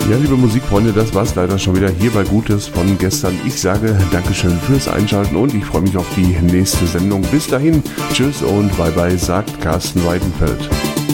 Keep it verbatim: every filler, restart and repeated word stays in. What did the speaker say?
Ja, liebe Musikfreunde, das war's leider schon wieder hier bei Gutes von gestern. Ich sage Dankeschön fürs Einschalten und ich freue mich auf die nächste Sendung. Bis dahin, tschüss und bye bye, sagt Carsten Weidenfeld.